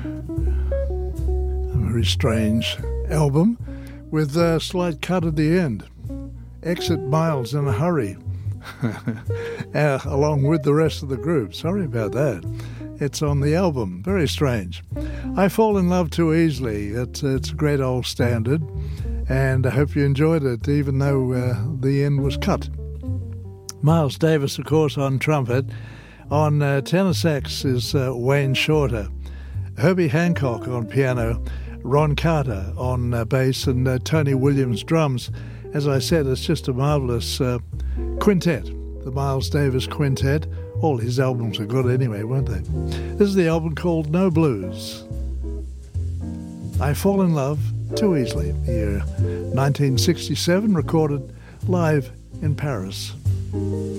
A very strange album with a slight cut at the end. Exit Miles in a hurry, along with the rest of the group. Sorry about that. It's on the album. Very strange. I Fall in Love Too Easily. It's a great old standard, and I hope you enjoyed it, even though the end was cut. Miles Davis, of course, on trumpet. On tenor sax is Wayne Shorter. Herbie Hancock on piano. Ron Carter on bass, and Tony Williams drums. As I said, it's just a marvellous quintet, the Miles Davis Quintet. All his albums are good anyway, weren't they? This is the album called No Blues. I Fall in Love Too Easily, the year 1967, recorded live in Paris.